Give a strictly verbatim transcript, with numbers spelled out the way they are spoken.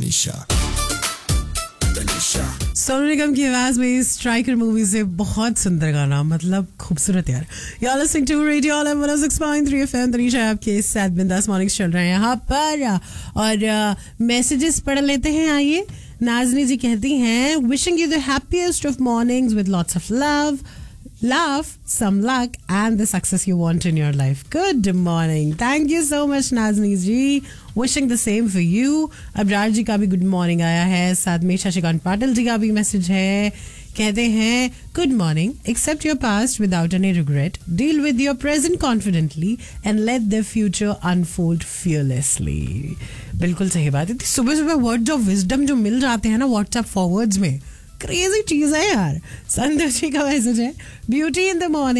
तनिषा तनिषा सोनू निगम की आवाज में स्ट्राइकर मूवी से बहुत सुंदर गाना, मतलब खूबसूरत यार. You are listening to radio all one O six point three FM. Tanisha आपके साथ बिंदास मॉर्निंग्स चल रहे हैं यहाँ पर और मैसेजेस पढ़ लेते हैं. आइए. नाजनी जी कहती हैं, wishing you the happiest of mornings with lots of love, love, some luck and the success you want in your life. Good morning. Thank you so much Nazni ji. Wishing the same for you. Abrar जी का भी good morning आया है. साथ में शशिकांत पाटिल जी का भी message है. कहते हैं, good morning. Accept your past without any regret. Deal with your present confidently and let the future unfold fearlessly. बिल्कुल सही बात है. सुबह सुबह वर्ड्स ऑफ विजडम जो मिल जाते हैं ना व्हाट्सएप फॉरवर्ड्स में, क्रेजी चीज है यार. संतोष जी का मैसेज है, ब्यूटी इन द मॉर्निंग